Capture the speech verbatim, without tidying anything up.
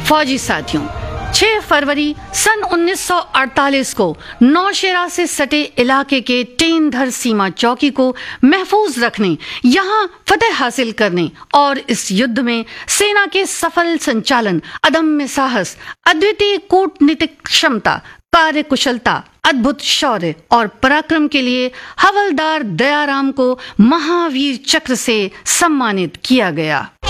फौजी साथियों, छह फरवरी सन उन्नीस सौ अड़तालीस को नौशेरा से सटे इलाके के टेनधर सीमा चौकी को महफूज रखने, यहां फतेह हासिल करने और इस युद्ध में सेना के सफल संचालन, अदम्य साहस, अद्वितीय कूटनीतिक क्षमता, कार्य कुशलता, अद्भुत शौर्य और पराक्रम के लिए हवलदार दयाराम को महावीर चक्र से सम्मानित किया गया।